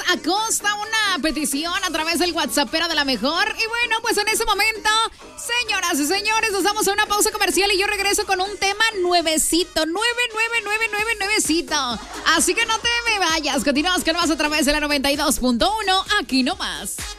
Acosta una petición a través del WhatsAppero de la mejor. Y bueno, pues en ese momento, señoras y señores, nos vamos a una pausa comercial y yo regreso con un tema nuevecito, nuevecito. Así que no te me vayas, continuamos con más a través de la 92.1, aquí nomás.